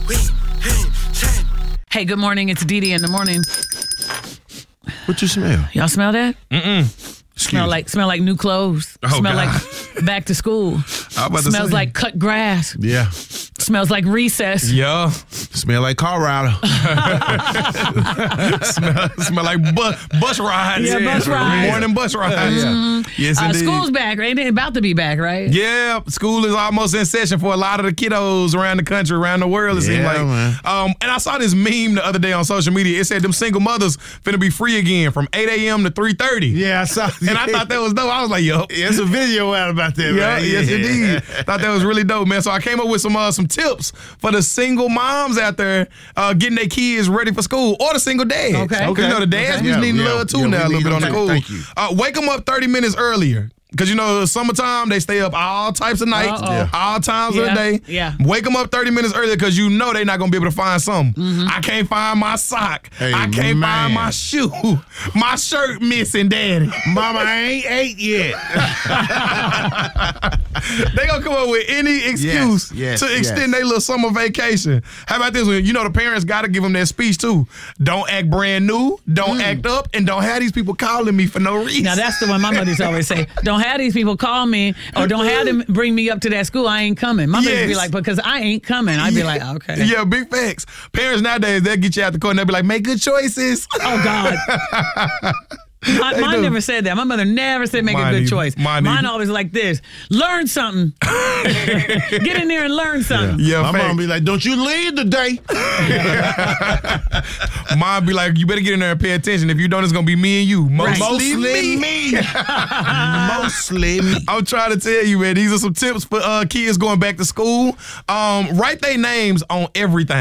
Hey, good morning. It's Dee Dee in the morning. What you smell? Y'all smell that? Smell like new clothes. Oh, smell God. like back to school. Smells like cut grass. Yeah. Smells like recess. Yeah. Smell like car rider. smell like bus rides. Yeah, bus rides. Morning bus rides. Yes, indeed. School's back, right? They're about to be back, right? Yeah, school is almost in session for a lot of the kiddos around the country, around the world, it seems like. Man. And I saw this meme the other day on social media. It said them single mothers finna be free again from 8 a.m. to 3:30. Yeah, I saw. And I thought that was dope. I was like, yo. There's a video out about that, Yeah, man. yes, indeed. Thought that was really dope, man. So I came up with some tips for the single moms out there getting their kids ready for school, or the single dads. Okay. 'Cause you know, the dads be needing love too now a little bit on the cool. Thank you. Wake them up 30 minutes earlier. Because, you know, summertime, they stay up all types of nights, all times of the day. Yeah. Wake them up 30 minutes earlier because you know they're not going to be able to find something. I can't find my sock. Hey, I can't find my shoe. My shirt missing, daddy. Mama, I ain't ate yet. They going to come up with any excuse Yes, to extend their little summer vacation. How about this one? You know, the parents got to give them that speech, too. Don't act brand new. Don't act up. And don't have these people calling me for no reason. Now, that's the one my mother's always say. Don't have these people call me or don't have them bring me up to that school. I ain't coming. My mother be like, because I ain't coming. I'd be like, okay. Yeah, big facts. Parents nowadays, they'll get you out the court and they'll be like, make good choices. Oh, God. Mine never said that. My mother never said make a good choice. Mine always like this. Learn something. Get in there and learn something. Yeah, my mom be like, don't you leave today. Mom be like, you better get in there and pay attention. If you don't, it's going to be me and you. Mostly me. Mostly me. I'm trying to tell you, man, these are some tips for kids going back to school. Write their names on everything.